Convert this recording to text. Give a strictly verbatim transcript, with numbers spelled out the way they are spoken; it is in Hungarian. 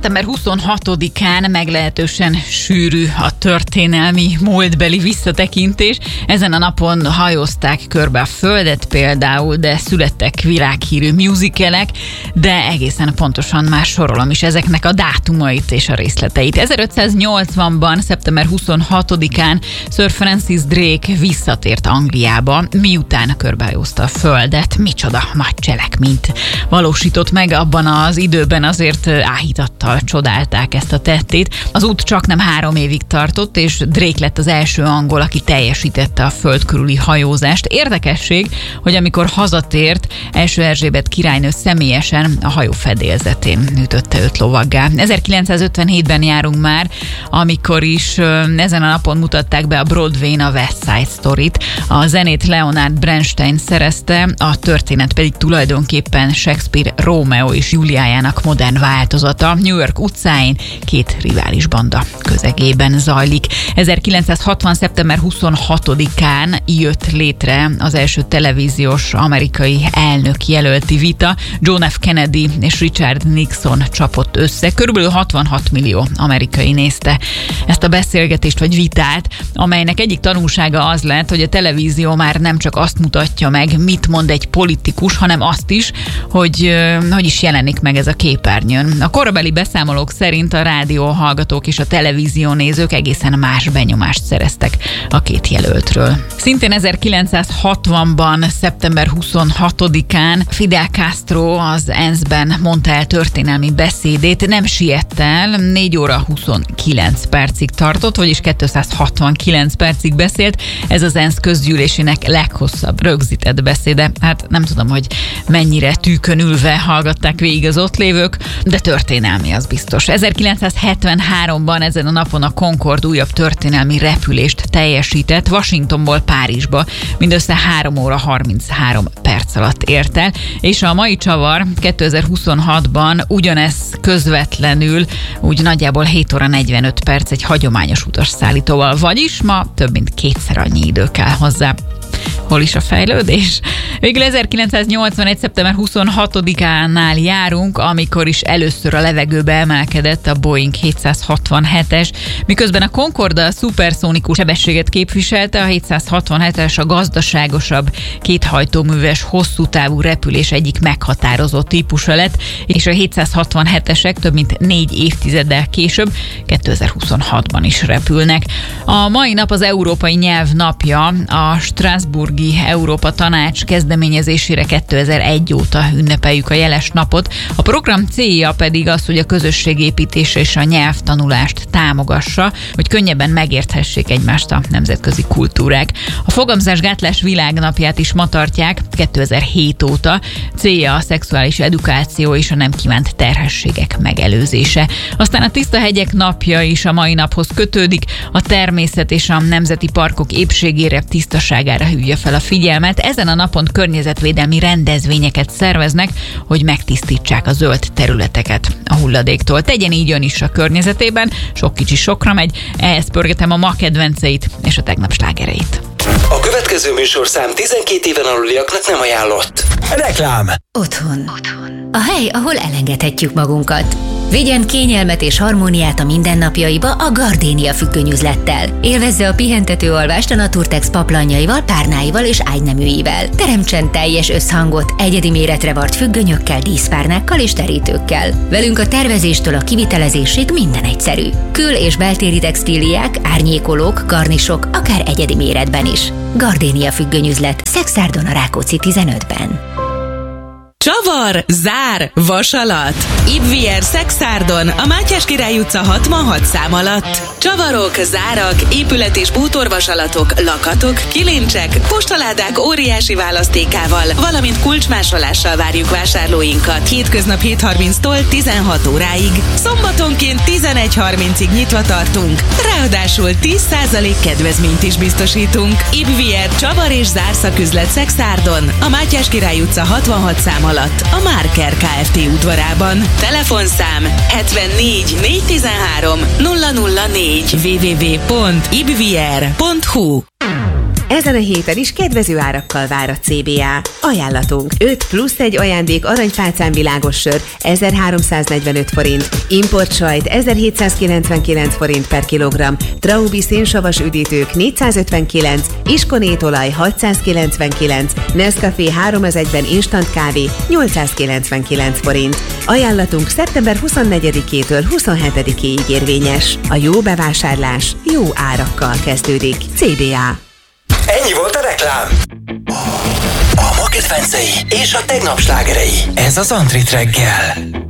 szeptember huszonhatodikán meglehetősen sűrű a történelmi múltbeli visszatekintés. Ezen a napon hajózták körbe a Földet például, de születtek világhírű musicalek, de egészen pontosan már sorolom is ezeknek a dátumait és a részleteit. ezerötszáznyolcvanban, szeptember huszonhatodikán Sir Francis Drake visszatért Angliába, miután körbehajózta a Földet. Micsoda nagy cselekményt valósított meg abban az időben, azért áhítattal csodálták ezt a tettét. Az út csak nem három évig tartott, és Drake lett az első angol, aki teljesítette a föld körüli hajózást. Érdekesség, hogy amikor hazatért, első Erzsébet királynő személyesen a hajó fedélzetén ütötte őt lovaggá. ezerkilencszázötvenhétben járunk már, amikor is ezen a napon mutatták be a Broadwayn a West Side Storyt. A zenét Leonard Bernstein szerezte, a történet pedig tulajdonképpen Shakespeare Rómeó és Júliájának modern változata. New York utcáin két rivális banda közegében zajlik. ezerkilencszázhatvan. szeptember huszonhatodikán jött létre az első televíziós amerikai elnök jelölti vita. John F. Kennedy és Richard Nixon csapott össze. Körülbelül hatvanhat millió amerikai nézte ezt a beszélgetést vagy vitát, amelynek egyik tanulsága az lett, hogy a televízió már nem csak azt mutatja meg, mit mond egy politikus, hanem azt is, hogy hogy is jelenik meg ez a képernyőn. A korabeli beszámolók szerint a rádióhallgatók és a televízió nézők egészen más benyomást szereztek a két jelöltről. Szintén ezerkilencszázhatvanban. szeptember huszonhatodikán Fidel Castro az ENSZ ben mondta el történelmi beszédét, nem siett el, négy óra huszonkilenc percig tartott, vagyis kétszázhatvankilenc percig beszélt. Ez az ENSZ közgyűlésének leghosszabb rögzített beszéde. Hát nem tudom, hogy mennyire tűkön ülve hallgatták végig az ott lévők, de történelmi, az biztos. ezerkilencszázhetvenháromban ezen a napon a Concorde újabb történelmi repülést teljesített Washingtonból Párizsba. Mindössze három óra harminchárom perc alatt ért el, és a mai csavar kétezer-huszonhatban ugyanez közvetlenül, úgy nagyjából hét óra negyvenöt perc egy hagyományos utasszállítóval, vagyis ma több mint kétszer annyi idő kell hozzá. Hol is a fejlődés? Végül ezerkilencszáznyolcvanegy. szeptember huszonhatodikánál járunk, amikor is először a levegőbe emelkedett a Boeing hétszázhatvanhetes, miközben a Concorde a szuperszónikus sebességet képviselte, a hétszázhatvanhetes a gazdaságosabb, kéthajtóműves, hosszú távú repülés egyik meghatározó típusa lett, és a hétszázhatvanhetesek több mint négy évtizeddel később, kétezer-huszonhatban is repülnek. A mai nap az Európai Nyelv napja, a Strasbourgi Európa Tanács kezdeményezésére kétezer-egy óta ünnepeljük a jeles napot. A program célja pedig az, hogy a közösségépítés és a nyelvtanulást támogassa, hogy könnyebben megérthessék egymást a nemzetközi kultúrák. A fogamzásgátlás világnapját is ma tartják kétezer-hét óta. Célja a szexuális edukáció és a nem kívánt terhességek megelőzése. Aztán a Tiszta hegyek napja is a mai naphoz kötődik. A természet és a nemzeti parkok épségére, tisztaságára hívja fel a figyelmet. Ezen a napon környezetvédelmi rendezvényeket szerveznek, hogy megtisztítsák a zöld területeket a hulladéktól. Tegyen így ön is a környezetében, sok kicsi sokra megy. Ehhez pörgetem a ma kedvenceit és a tegnap slágereit. A következő műsorszám tizenkét éven aluliaknak nem ajánlott. Reklám. Otthon. Otthon. A hely, ahol elengedhetjük magunkat. Vigyen kényelmet és harmóniát a mindennapjaiba a Gardénia függönyüzlettel. Élvezze a pihentető alvást a Naturtex paplanjaival, párnáival és ágyneműivel. Teremtsen teljes összhangot egyedi méretre vart függönyökkel, díszpárnákkal és terítőkkel. Velünk a tervezéstől a kivitelezésig minden egyszerű. Kül- és beltéri textíliák, árnyékolók, garnisok, akár egyedi méretben is. Gardénia függönyüzlet, Szexárdon a Rákóczi tizenötben. Csavar, zár, vasalat. Ibvier Szexárdon, a Mátyás Király utca hatvanhat szám alatt. Csavarok, zárak, épület- és bútorvasalatok, lakatok, kilincsek, postaládák óriási választékával, valamint kulcsmásolással várjuk vásárlóinkat. Hétköznap hét harminctól tizenhat óráig. Szombatonként tizenegy harmincig nyitva tartunk. Ráadásul tíz százalék kedvezményt is biztosítunk. Ibvier csavar és zárszaküzlet Szexárdon, a Mátyás Király utca hatvanhat szám alatt, a Márker Kft. Udvarában. Telefonszám hetvennégy négyszáztizenhárom nulla nulla négy w w w pont ibvier pont hu. Ezen a héten is kedvező árakkal vár a cé bé á. Ajánlatunk: öt plusz egy ajándék aranyfácán világos sör ezerháromszáznegyvenöt forint, import sajt ezerhétszázkilencvenkilenc forint per kilogramm, Traubi szénsavas üdítők négyszázötvenkilenc, Iskonét olaj hatszázkilencvenkilenc, Nescafé három az egyben instant kávé nyolcszázkilencvenkilenc forint. Ajánlatunk szeptember huszonnegyedikétől huszonhetedikéig érvényes. A jó bevásárlás jó árakkal kezdődik. cé bé á. Ennyi volt a reklám. A ma kedvencei és a tegnap slágerei. Ez az Antrit reggel.